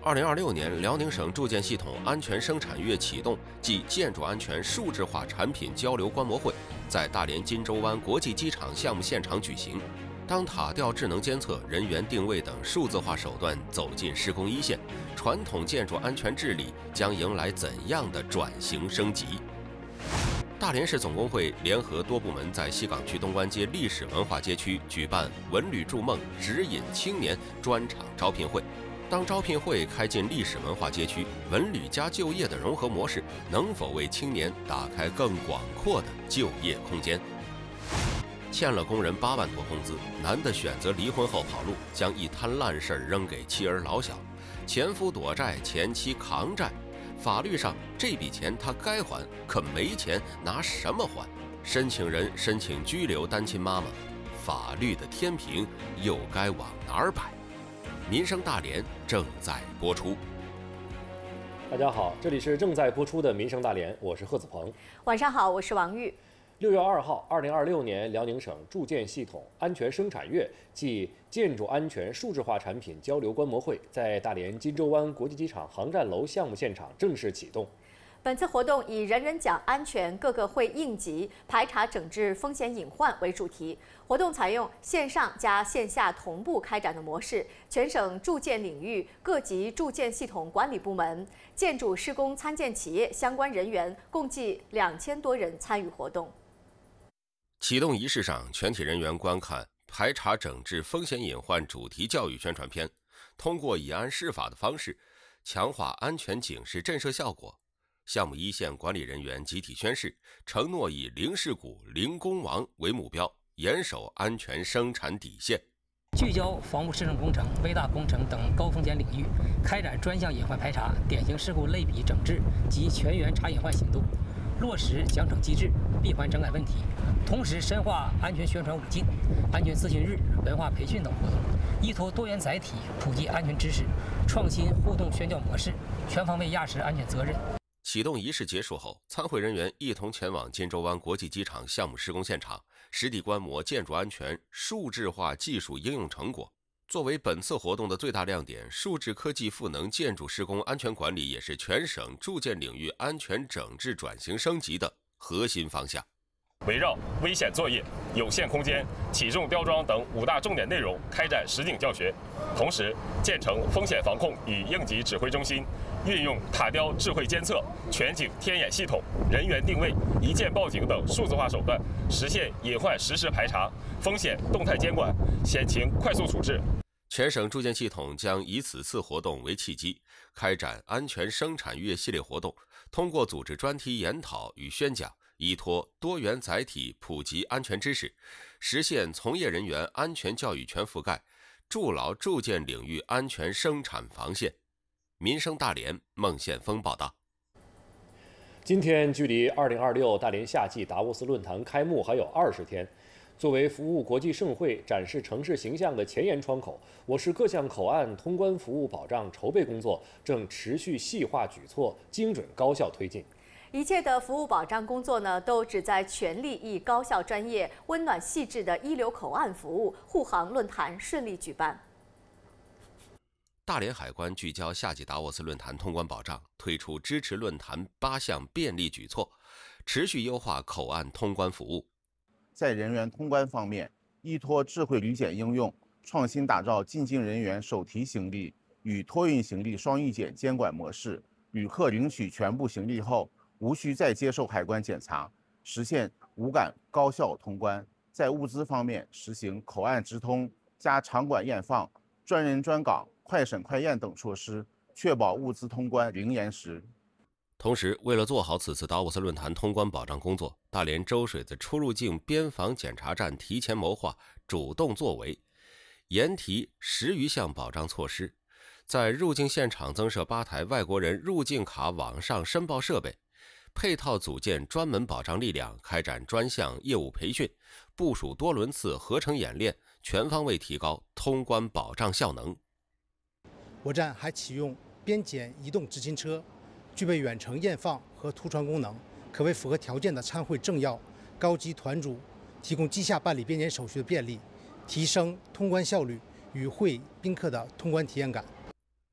2026年，辽宁省住建系统安全生产月启动暨建筑安全数字化产品交流观摩会在大连金州湾国际机场项目现场举行。当塔吊智能监测、人员定位等数字化手段走进施工一线，传统建筑安全治理将迎来怎样的转型升级？大连市总工会联合多部门在西岗区东关街历史文化街区举办“文旅筑梦，指引青年”专场招聘会。当招聘会开进历史文化街区，文旅加就业的融合模式能否为青年打开更广阔的就业空间？欠了工人8万多工资，男的选择离婚后跑路，将一摊烂事扔给妻儿老小，前夫躲债，前妻扛债。法律上这笔钱他该还，可没钱拿什么还？申请人申请拘留单亲妈妈，法律的天平又该往哪儿摆？民生大连正在播出。 大家好，这里是正在播出的民生大连，我是贺子鹏。 晚上好，我是王玉。 6月2号，2026年辽宁省住建系统安全生产月暨建筑安全数字化产品交流观摩会在大连金州湾国际机场航站楼项目现场正式启动。 本次活动以“人人讲安全，个个会应急，排查整治风险隐患”为主题。活动采用线上加线下同步开展的模式，全省住建领域各级住建系统管理部门、建筑施工参建企业相关人员共计2000多人参与活动。 启动仪式上，全体人员观看排查整治风险隐患主题教育宣传片，通过以案释法的方式，强化安全警示震慑效果。项目一线管理人员集体宣誓，承诺以零事故、零工亡为目标，严守安全生产底线， 聚焦房屋市政工程、微大工程等高风险领域，开展专项隐患排查、典型事故类比整治及全员查隐患行动，落实奖惩机制，闭环整改问题。同时深化安全宣传5进、安全咨询日、文化培训等活动，依托多元载体普及安全知识，创新互动宣教模式，全方位压实安全责任。 启动仪式结束后，参会人员一同前往金州湾国际机场项目施工现场，实地观摩建筑安全数字化技术应用成果。作为本次活动的最大亮点，数字科技赋能建筑施工安全管理，也是全省住建领域安全整治转型升级的核心方向。 围绕危险作业、有限空间、起重吊装等5大重点内容开展实景教学，同时建成风险防控与应急指挥中心，运用塔吊智慧监测、全景天眼系统、人员定位、一键报警等数字化手段，实现隐患实时排查、风险动态监管、险情快速处置。 全省住建系统将以此次活动为契机，开展安全生产月系列活动，通过组织专题研讨与宣讲，依托多元载体普及安全知识，实现从业人员安全教育全覆盖，筑牢住建领域安全生产防线。民生大连孟宪峰报道。 今天距离2026大连夏季达沃斯论坛开幕还有20天。作为服务国际盛会、展示城市形象的前沿窗口，我市各项口岸通关服务保障筹备工作正持续细化举措，精准高效推进。 一切的服务保障工作呢，都旨在全力以高效、专业、温暖、细致的一流口岸服务，护航论坛顺利举办。 大连海关聚焦夏季达沃斯论坛通关保障，推出支持论坛8项便利举措，持续优化口岸通关服务。 在人员通关方面，依托智慧旅检应用，创新打造进京人员手提行李与托运行李双预检监管模式，旅客领取全部行李后，无需再接受海关检查，实现无感高效通关。在物资方面，实行口岸直通加场馆验放、专人专岗、快审快验等措施，确保物资通关零延时。 同时，为了做好此次达沃斯论坛通关保障工作，大连周水子出入境边防检查站提前谋划，主动作为，严提10余项保障措施，在入境现场增设8台外国人入境卡网上申报设备，配套组建专门保障力量，开展专项业务培训，部署多轮次合成演练，全方位提高通关保障效能。 我站还启用边检移动执勤车，具备远程验放和图传功能，可为符合条件的参会政要、高级团主提供机下办理边检手续的便利，提升通关效率与会宾客的通关体验感。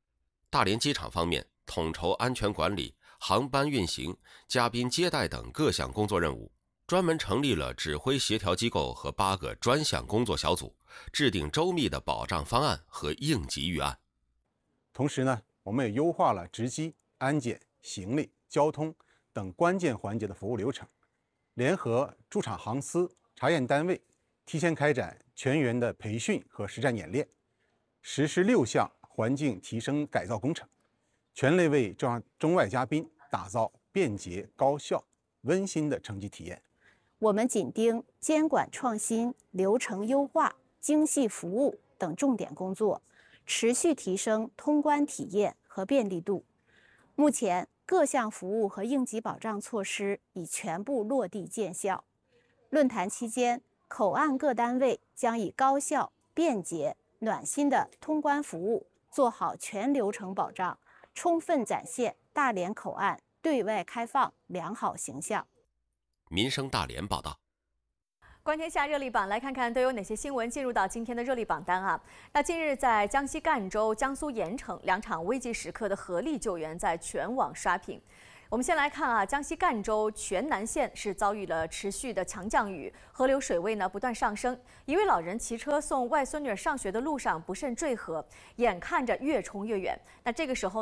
大连机场方面统筹安全管理、航班运行、嘉宾接待等各项工作任务，专门成立了指挥协调机构和8个专项工作小组，制定周密的保障方案和应急预案。 同时呢，我们也优化了值机、安检、行李、交通等关键环节的服务流程，联合驻场航司、查验单位提前开展全员的培训和实战演练，实施6项环境提升改造工程，全力为中外嘉宾打造便捷、高效、温馨的乘机体验。 我们紧盯监管创新、流程优化、精细服务等重点工作，持续提升通关体验和便利度。目前，各项服务和应急保障措施已全部落地见效。论坛期间，口岸各单位将以高效、便捷、暖心的通关服务做好全流程保障，充分展现大连口岸对外开放良好形象。 民生大连报道。 观天下热力榜，来看看都有哪些新闻进入到今天的热力榜单啊？那近日在江西赣州、江苏盐城2场危急时刻的合力救援在全网刷屏。我们先来看啊，江西赣州全南县是遭遇了持续的强降雨，河流水位呢不断上升。一位老人骑车送外孙女上学的路上不慎坠河，眼看着越冲越远。那这个时候